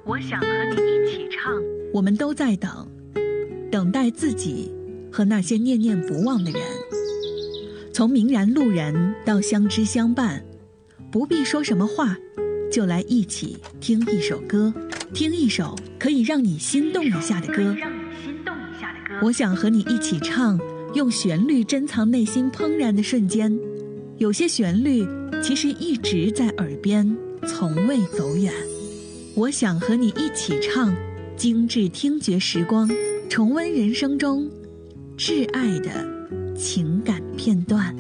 我想和你一起唱。 我们都在等，等待自己和那些念念不忘的人。从明然路人到相知相伴，不必说什么话，就来一起听一首歌，听一首可以让你心动一下的歌。我想和你一起唱，用旋律珍藏内心怦然的瞬间。有些旋律其实一直在耳边，从未走远。我想和你一起唱，精致听觉时光，重温人生中挚爱的情感片段。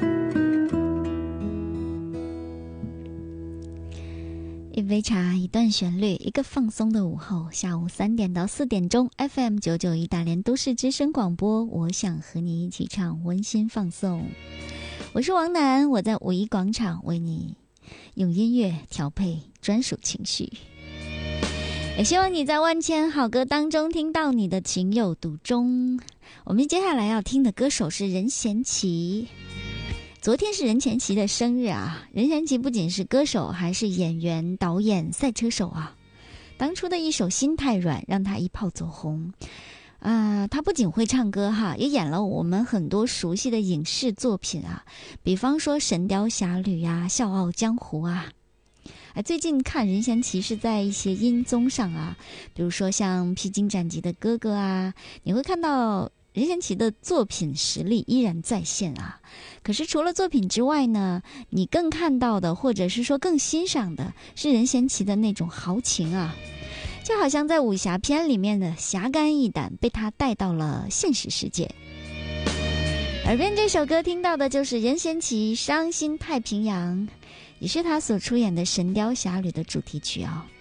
一杯茶，一段旋律，一个放松的午后，下午3点到4点钟 FM 991大连都市之声广播，我想和你一起唱，温馨放送。我是王楠，我在5一广场为你用音乐调配专属情绪，也希望你在万千好歌当中听到你的情有独钟。我们接下来要听的歌手是任贤齐。昨天是任贤齐的生日啊！任贤齐不仅是歌手，还是演员、导演、赛车手啊。当初的一首《心太软》让他一炮走红。他不仅会唱歌哈，也演了我们很多熟悉的影视作品啊，比方说《神雕侠侣》啊，《笑傲江湖》啊。最近看任贤齐是在一些音综上啊，比如说像《披荆斩棘的哥哥》啊，你会看到任贤齐的作品实力依然在线啊。可是除了作品之外呢，你更看到的，或者是说更欣赏的是任贤齐的那种豪情啊，就好像在武侠片里面的侠肝义胆被他带到了现实世界。耳边这首歌听到的就是任贤齐《伤心太平洋》，也是他所出演的《神雕侠侣》的主题曲哦。